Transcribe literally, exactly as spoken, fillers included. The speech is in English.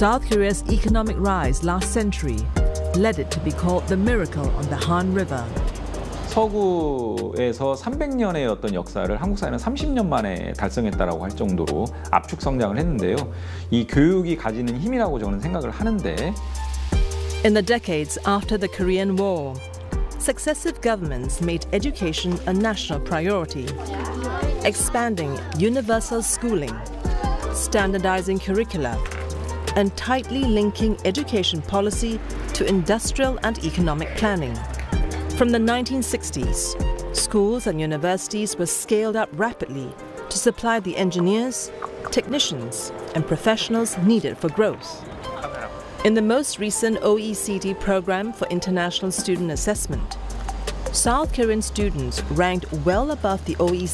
South Korea's economic rise last century led it to be called the miracle on the Han River. 서구에서 삼백 년의 어떤 역사를 한국 사회는 삼십 년 만에 달성했다라고 할 정도로 압축 성장을 했는데요. 이 교육이 가지는 힘이라고 저는 생각을 하는데. In the decades after the Korean War, successive governments made education a national priority, expanding universal schooling, standardizing curricula, and tightly linking education policy to industrial and economic planning. From the nineteen sixties, schools and universities were scaled up rapidly to supply the engineers, technicians, and professionals needed for growth. In the most recent O E C D Program for International Student Assessment, South Korean students ranked well above the O E C D